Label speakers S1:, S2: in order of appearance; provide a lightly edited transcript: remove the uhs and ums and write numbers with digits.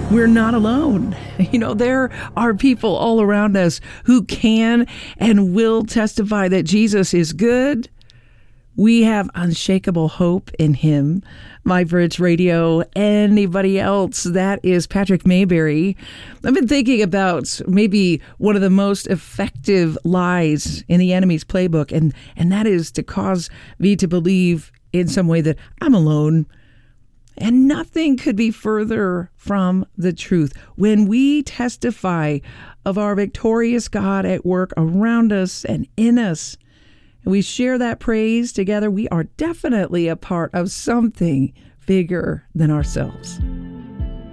S1: we're not alone. There are people all around us who can and will testify that Jesus is good. We have unshakable hope in him. MyVerge Radio. Anybody else? That is Patrick Mayberry. I've been thinking about maybe one of the most effective lies in the enemy's playbook, and that is to cause me to believe in some way that I'm alone. And nothing could be further from the truth. When we testify of our victorious God at work around us and in us, and we share that praise together, we are definitely a part of something bigger than ourselves.